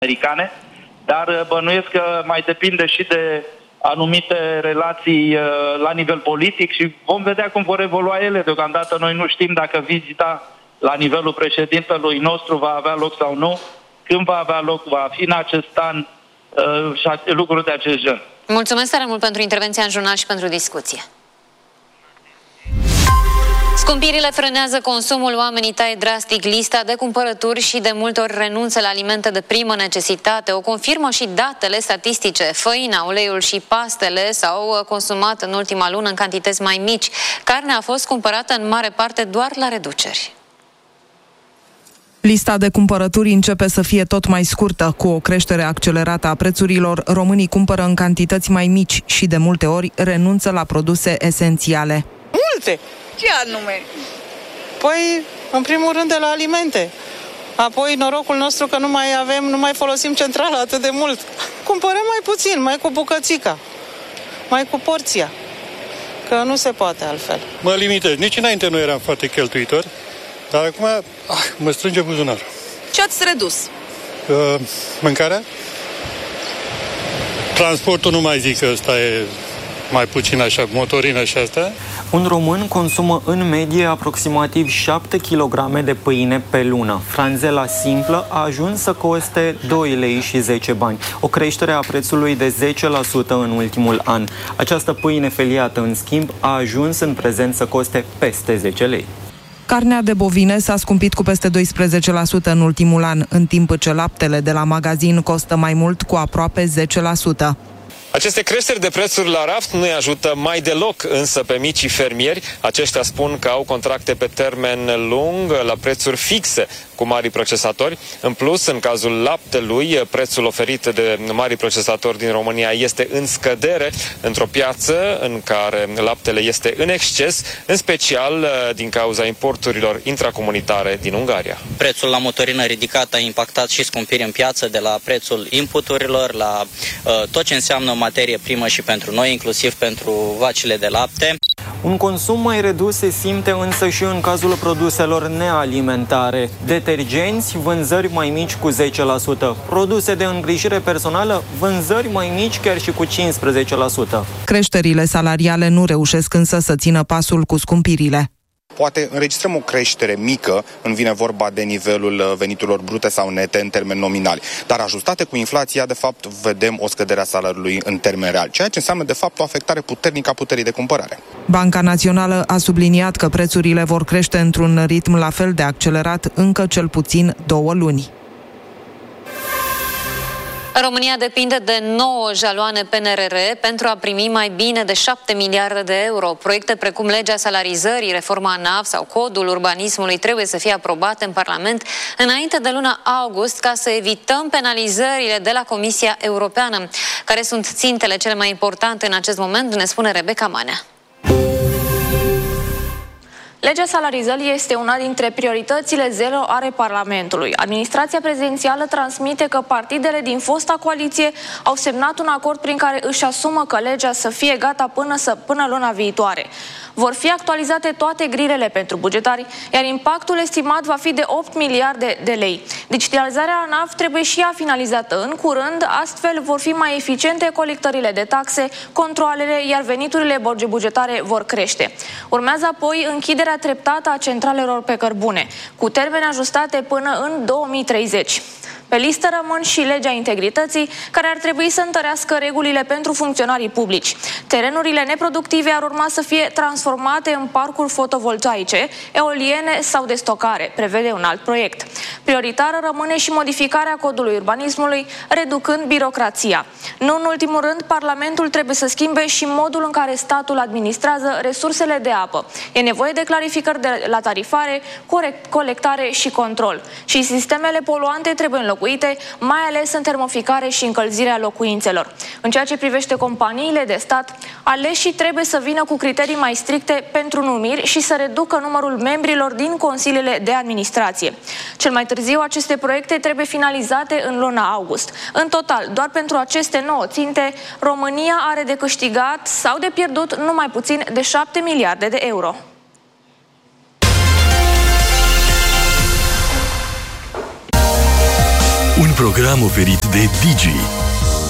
americane, dar bănuiesc că mai depinde și de anumite relații la nivel politic și vom vedea cum vor evolua ele. Deocamdată noi nu știm dacă vizita la nivelul președintelui nostru va avea loc sau nu, când va avea loc, va fi în acest an și lucruri de acest gen. Mulțumesc tare mult pentru intervenția în jurnal și pentru discuție. Scumpirile frânează consumul, oamenii taie drastic lista de cumpărături și de multe ori renunță la alimente de primă necesitate. O confirmă și datele statistice. Făina, uleiul și pastele s-au consumat în ultima lună în cantități mai mici. Carnea a fost cumpărată în mare parte doar la reduceri. Lista de cumpărături începe să fie tot mai scurtă. Cu o creștere accelerată a prețurilor, românii cumpără în cantități mai mici și de multe ori renunță la produse esențiale. Multe! Ce anume? Păi, în primul rând de la alimente. Apoi norocul nostru că nu mai folosim centrala atât de mult. Cumpărăm mai puțin, mai cu bucățica, mai cu porția. Că nu se poate altfel. Mă limitez. Nici înainte nu eram foarte cheltuitor, dar acum mă strânge buzunarul. Ce ați redus? Mâncarea? Transportul nu mai zic că ăsta e mai puțin așa, motorină și asta. Un român consumă în medie aproximativ 7 kg de pâine pe lună. Franzela simplă a ajuns să coste 2 lei și 10 bani, o creștere a prețului de 10% în ultimul an. Această pâine feliată, în schimb, a ajuns în prezent să coste peste 10 lei. Carnea de bovine s-a scumpit cu peste 12% în ultimul an, în timp ce laptele de la magazin costă mai mult, cu aproape 10%. Aceste creșteri de prețuri la raft nu îi ajută mai deloc însă pe micii fermieri. Aceștia spun că au contracte pe termen lung la prețuri fixe cu mari procesatori. În plus, în cazul laptelui, prețul oferit de mari procesatori din România este în scădere într-o piață în care laptele este în exces, în special din cauza importurilor intracomunitare din Ungaria. Prețul la motorină ridicat a impactat și scumpiri în piață, de la prețul inputurilor la tot ce înseamnă materie primă și pentru noi, inclusiv pentru vacile de lapte. Un consum mai redus se simte însă și în cazul produselor nealimentare. Detergenți, vânzări mai mici cu 10%. Produse de îngrijire personală, vânzări mai mici chiar și cu 15%. Creșterile salariale nu reușesc însă să țină pasul cu scumpirile. Poate înregistrăm o creștere mică, când vine vorba de nivelul veniturilor brute sau nete în termeni nominali. Dar ajustate cu inflația, de fapt, vedem o scădere a salariului în termeni reali, ceea ce înseamnă, de fapt, o afectare puternică a puterii de cumpărare. Banca Națională a subliniat că prețurile vor crește într-un ritm la fel de accelerat încă cel puțin 2 luni. România depinde de 9 jaloane PNRR pentru a primi mai bine de 7 miliarde de euro. Proiecte precum legea salarizării, reforma ANAF sau codul urbanismului trebuie să fie aprobate în Parlament înainte de luna august, ca să evităm penalizările de la Comisia Europeană. Care sunt țintele cele mai importante în acest moment, ne spune Rebecca Manea. Legea salarizării este una dintre prioritățile zero ale Parlamentului. Administrația prezidențială transmite că partidele din fosta coaliție au semnat un acord prin care își asumă că legea să fie gata până luna viitoare. Vor fi actualizate toate grilele pentru bugetari, iar impactul estimat va fi de 8 miliarde de lei. Digitalizarea ANAF trebuie și ea finalizată în curând, astfel vor fi mai eficiente colectările de taxe, controalele, iar veniturile bugetare vor crește. Urmează apoi închiderea treptată a centralelor pe cărbune, cu termene ajustate până în 2030. Pe listă rămân și legea integrității, care ar trebui să întărească regulile pentru funcționarii publici. Terenurile neproductive ar urma să fie transformate în parcuri fotovoltaice, eoliene sau de stocare, prevede un alt proiect. Prioritară rămâne și modificarea codului urbanismului, reducând birocrația. Nu în ultimul rând, Parlamentul trebuie să schimbe și modul în care statul administrează resursele de apă. E nevoie de clarificări la tarifare, colectare și control. Și sistemele poluante trebuie înlocuite, mai ales în termoficare și încălzirea locuințelor. În ceea ce privește companiile de stat, aleșii trebuie să vină cu criterii mai stricte pentru numiri și să reducă numărul membrilor din consiliile de administrație. Cel mai târziu, aceste proiecte trebuie finalizate în luna august. În total, doar pentru aceste 9 ținte, România are de câștigat sau de pierdut numai puțin de 7 miliarde de euro. Un program oferit de Digi.